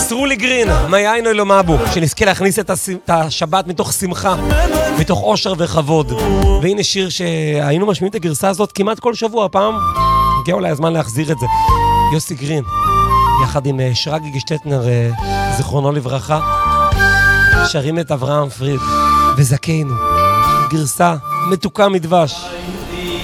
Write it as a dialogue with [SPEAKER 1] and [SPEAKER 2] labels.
[SPEAKER 1] רולי גרין, מה יעינו אלו מבו, שנזכה להכניס את השבת מתוך שמחה, מתוך אושר וכבוד. והנה שיר שהיינו משמיעים את הגרסה הזאת כמעט כל שבוע, הפעם הגיע אולי הזמן להחזיר את זה. יוסי גרין, יחד עם שרגי גשטטנר, זיכרונו לברכה, שרים את אברהם פריד וזכינו, גרסה מתוקה מדבש.